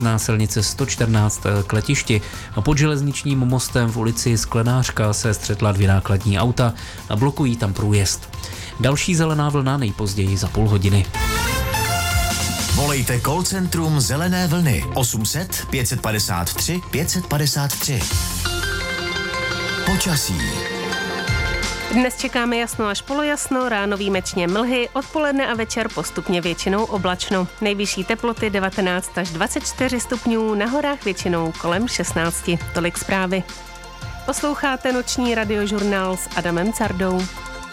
na silnici 114 k letišti. Pod železničním mostem v ulici Sklenářka se střetla 2 nákladní auta a blokují tam průjezd. Další zelená vlna nejpozději za půl hodiny. Volejte call centrum Zelené vlny 800 553 553. Počasí. Dnes čekáme jasno až polojasno, ráno výjimečně mlhy, odpoledne a večer postupně většinou oblačno. Nejvyšší teploty 19 až 24 stupňů, na horách většinou kolem 16. Tolik zprávy. Posloucháte noční radiožurnál s Adamem Cardou.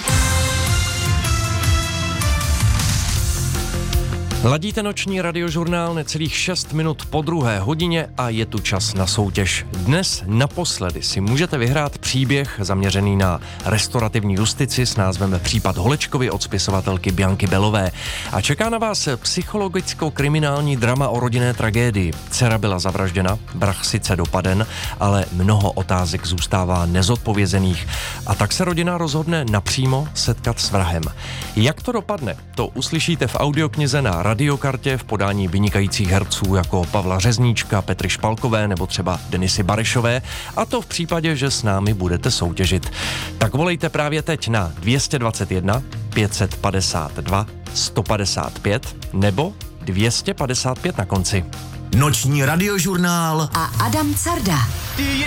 Ladíte noční radiožurnál necelých 6 minut po 2. hodině a je tu čas na soutěž. Dnes naposledy si můžete vyhrát příběh zaměřený na restaurativní justici s názvem Případ Holečkovy od spisovatelky Bianky Belové. A čeká na vás psychologicko-kriminální drama o rodinné tragédii. Dcera byla zavražděna, bratr sice dopaden, ale mnoho otázek zůstává nezodpovězených. A tak se rodina rozhodne napřímo setkat s vrahem. Jak to dopadne, to uslyšíte v audioknize na radiokartě v podání vynikajících herců jako Pavla Řezníčka, Petry Špalkové nebo třeba Denisy Barešové, a to v případě, že s námi budete soutěžit. Tak volejte právě teď na 221 552 155 nebo 255 na konci. Noční radiožurnál a Adam Carda. Die